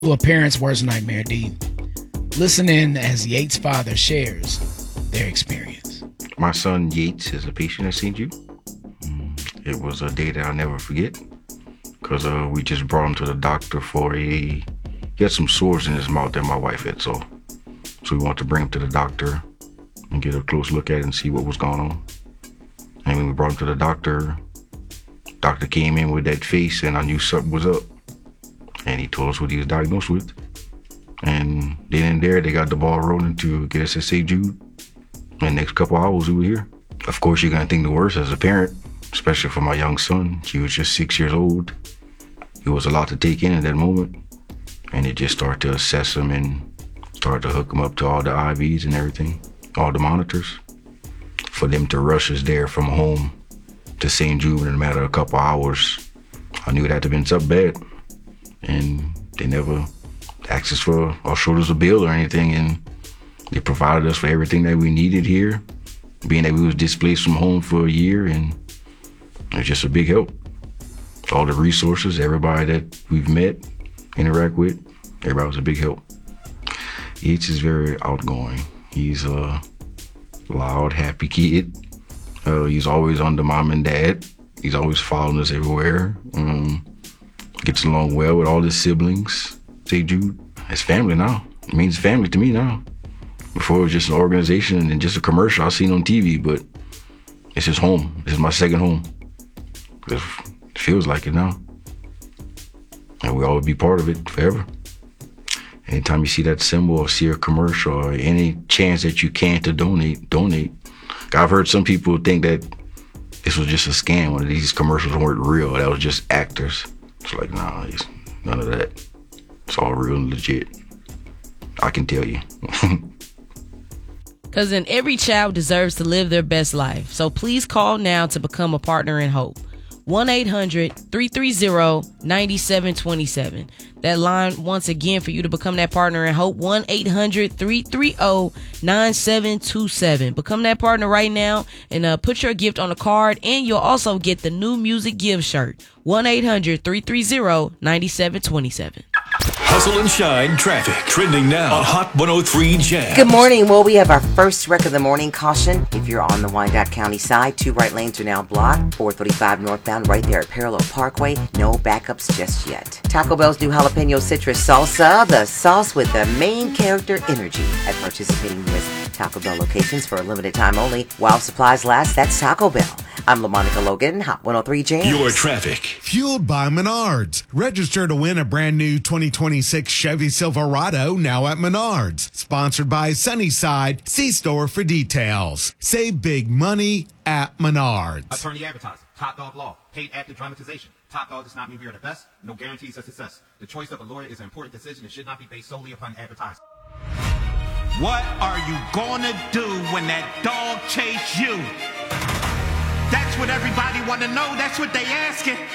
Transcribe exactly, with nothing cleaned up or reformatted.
A parent's worst nightmare, D. Listen in as Yates' father shares their experience. My son Yates is a patient at Saint Jude. It was a day that I'll never forget because uh, we just brought him to the doctor for a, he had some sores in his mouth that my wife had saw. So we wanted to bring him to the doctor and get a close look at it and see what was going on. And when we brought him to the doctor, doctor came in with that face and I knew something was up. And he told us what he was diagnosed with. And then and there, they got the ball rolling to get us to Saint Jude. And the next couple hours, we were here. Of course, you're going to think the worst as a parent, especially for my young son. He was just six years old. It was a lot to take in at that moment. And it just started to assess him and started to hook him up to all the I Vs and everything, all the monitors. For them to rush us there from home to Saint Jude in a matter of a couple hours, I knew it had to have been something bad. And they never asked us for or showed us a bill or anything, and they provided us for everything that we needed here, being that we was displaced from home for a year, and it was just a big help. All the resources, everybody that we've met, interact with, everybody was a big help. Yates is very outgoing. He's a loud, happy kid. Uh, he's always under mom and dad. He's always following us everywhere. Um, Gets along well with all his siblings. Saint Jude, it's family now. It means family to me now. Before it was just an organization and just a commercial I seen on T V, but it's his home. This is my second home. It feels like it now. And we all be part of it forever. Anytime you see that symbol or see a commercial or any chance that you can to donate, donate. I've heard some people think that this was just a scam, one of these commercials weren't real, that was just actors. It's like, nah, it's none of that. It's all real and legit. I can tell you. Because then every child deserves to live their best life. So please call now to become a partner in hope. one eight hundred, three three zero, nine seven two seven. That line, once again, for you to become that partner in hope, one eight hundred, three three zero, nine seven two seven. Become that partner right now and uh, put your gift on a card, and you'll also get the new Music Give shirt. one eight hundred, three three zero, nine seven two seven. Hustle and Shine traffic trending now on Hot one oh three Jams. Good morning. Well, we have our first wreck of the morning caution. If you're on the Wyandotte County side, two right lanes are now blocked. four thirty-five northbound right there at Parallel Parkway. No backups just yet. Taco Bell's new jalapeno citrus salsa, the sauce with the main character energy, at participating U S Taco Bell locations for a limited time only while supplies last. That's Taco Bell. I'm LaMonica Logan, Hot one oh three Jams. Your traffic. Fueled by Menards. Register to win a brand new twenty twenty-six Chevy Silverado now at Menards. Sponsored by Sunnyside. See store for details. Save big money at Menards. Attorney advertising. Top Dog Law. Paid active dramatization. Top Dog does not mean we are the best. No guarantees of success. The choice of a lawyer is an important decision and should not be based solely upon advertising. What are you gonna do when that dog chase you? That's what everybody wanna know. That's what they asking.